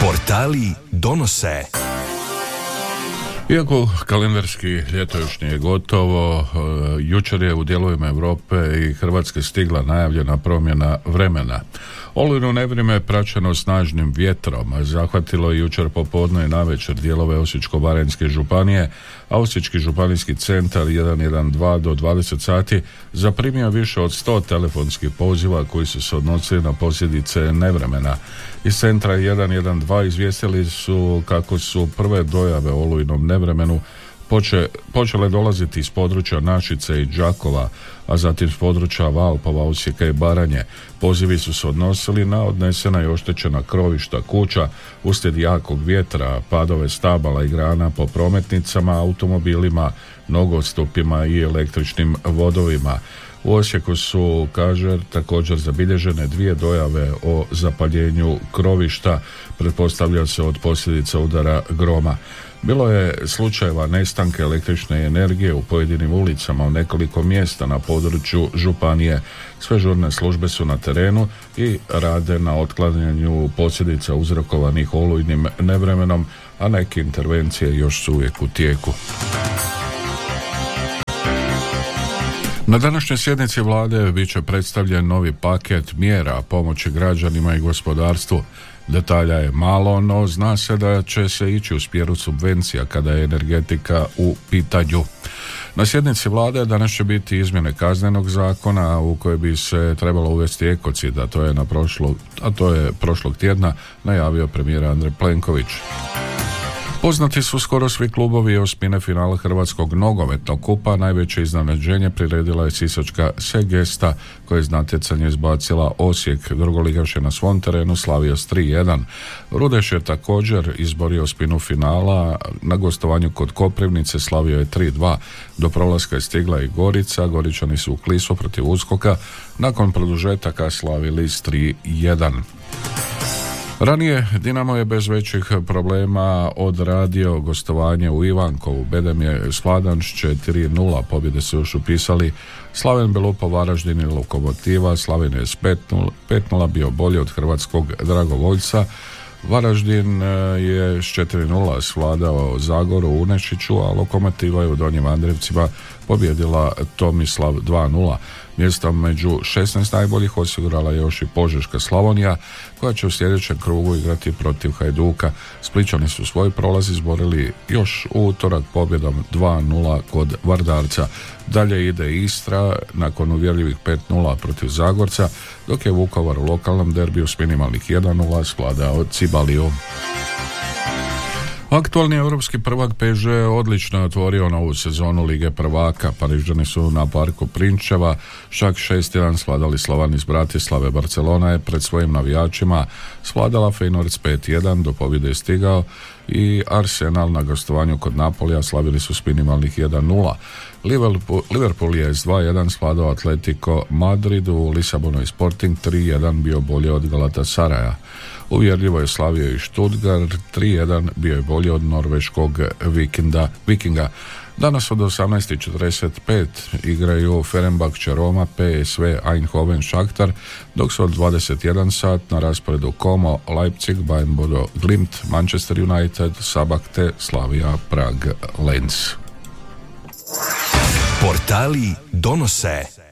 Portali donose. Iako kalendarski ljeto još nije gotovo, jučer je u dijelovima Europe i Hrvatske stigla najavljena promjena vremena. Olujno nevrijeme praćeno snažnim vjetrom zahvatilo je jučer popodne i navečer dijelove Osječko-baranjske županije, a Osječki županijski centar 112 do 20 sati zaprimio više od 100 telefonskih poziva koji su se odnosili na posljedice nevremena. Iz centra 112 izvijestili su kako su prve dojave o olujnom nevremenu počele dolaziti iz područja Našice i Đakova, a zatim s područja Valpova, Osijeka i Baranje. Pozivi su se odnosili na odnesena i oštećena krovišta kuća uslijed jakog vjetra, padove stabala i grana po prometnicama, automobilima, nogostupima i električnim vodovima. U Osijeku su, kaže, također zabilježene 2 dojave o zapaljenju krovišta, pretpostavlja se od posljedica udara groma. Bilo je slučajeva nestanka električne energije u pojedinim ulicama u nekoliko mjesta na području županije. Sve žurne službe su na terenu i rade na otklanjanju posljedica uzrokovanih olujnim nevremenom, a neke intervencije još su uvijek u tijeku. Na današnjoj sjednici vlade bit će predstavljen novi paket mjera pomoći građanima i gospodarstvu. Detalja je malo, no zna se da će se ići u smjeru subvencija kada je energetika u pitanju. Na sjednici vlade danas će biti izmjene kaznenog zakona u koje bi se trebalo uvesti ekocid, a to je prošlog tjedna najavio premijer Andrej Plenković. Poznati su skoro svi klubovi osmine finala Hrvatskog nogometnog kupa. Najveće iznenađenje priredila je sisačka Segesta koja je iz natjecanja izbacila Osijek. Drugoligaš je na svom terenu slavio s 3-1. Rudeš je također izborio osminu finala. Na gostovanju kod Koprivnice slavio je 3-2. Do prolaska je stigla i Gorica. Goričani su u Klisu protiv Uskoka nakon produžetaka slavili s 3-1. Ranije Dinamo je bez većih problema odradio gostovanje u Ivankovu. Bedem je Sladan 4-0, pobjede su još upisali Slaven Belupo, Varaždin i Lokomotiva. Slaven je s 5-0 bio bolji od hrvatskog Dragovoljca. Varaždin je s 4-0 svladao Zagoru u Unešiću, a Lokomotiva je u Donjim Andrijevcima pobjedila Tomislav 2-0. Mjesto među 16 najboljih osigurala je još i Požeška Slavonija, koja će u sljedećem krugu igrati protiv Hajduka. Splićani su svoj prolaz izborili još u utorak pobjedom 2-0 kod Vardarca. Dalje ide Istra nakon uvjerljivih 5-0 protiv Zagorca, dok je Vukovar u lokalnom derbiju s minimalnih 1-0 svladao Cibaliju. Aktualni europski prvak PSG odlično je otvorio novu sezonu Lige prvaka. Parižani su na parku Prinčeva čak 6-1 svladali Slovani iz Bratislave. Barcelona je pred svojim navijačima svladala Feyenoord s 5-1, do pobjede je stigao i Arsenal na gostovanju kod Napolija slavili su s minimalnih 1-0. Liverpool je s 2-1 svladao Atletico Madrid, u Lisabonu i Sporting 3-1 bio bolje od Galatasaraja. Uvjerljivo je slavio i Stuttgart 3-1, bio je bolji od norveškog Vikinga. Danas od 18:45 igraju Fenerbahče Roma, PSV Eindhoven Shakhtar, dok su od 21 sat na rasporedu Como Leipzig, Bayern Bodo Glimt, Manchester United, Sabak te Slavia Prag Lens. Portali donose.